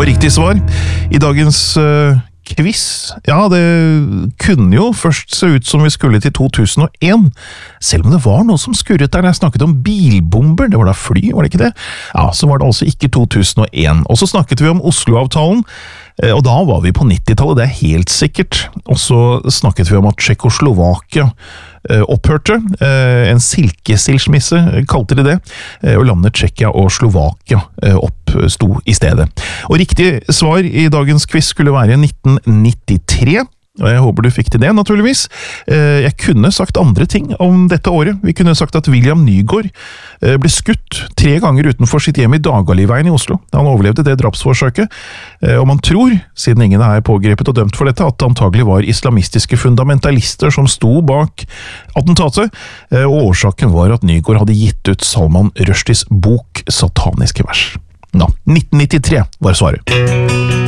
Og riktig svar i dagens quiz, ja, det kunne jo først se ut som vi skulle til 2001, selv om det var noe som skurret der når jeg snakket om bilbomber, det var da fly, var det ikke det? Ja, så var det altså ikke 2001. Og så snakket vi om Oslo-avtalen, og da var vi på 90-tallet, det er helt sikkert. Og så snakket vi om at Tsjekkoslovakia opphørte, en silkestilsmisse kalte de det, og landet Tsjekkia og Slovakia oppsto i stedet. Og riktig svar i dagens quiz skulle være 1993, og jeg håper du fikk til det, naturligvis. Jeg kunne sagt andre ting om dette året. Vi kunne sagt at William Nygaard ble skutt 3 ganger utenfor sitt hjem i Dagaliveien i Oslo. Han overlevde det drapsforsøket, og man tror, siden ingen er pågrepet og dømt for dette, at det antagelig var islamistiske fundamentalister som sto bak attentatet, og årsaken var at Nygaard hadde gitt ut Salman Rushdies bok Sataniske vers. Nå, 1993 var svaret.